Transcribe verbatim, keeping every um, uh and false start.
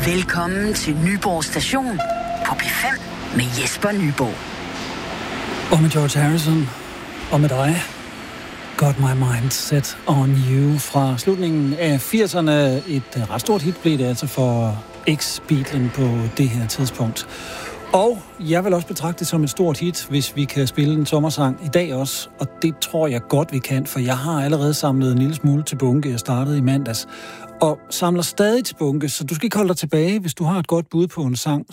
Velkommen til Nyborg Station på P fem med Jesper Nyborg. Og med George Harrison, og med dig, Got My Mind Set On You fra slutningen af firserne. Et ret stort hit blev det altså for ex-Beatlen på det her tidspunkt. Og jeg vil også betragte det som et stort hit, hvis vi kan spille en sommersang i dag også. Og det tror jeg godt, vi kan, for jeg har allerede samlet en lille smule til bunke. Jeg startede i mandags og samler stadig til bunke, så du skal ikke holde dig tilbage. Hvis du har et godt bud på en sang,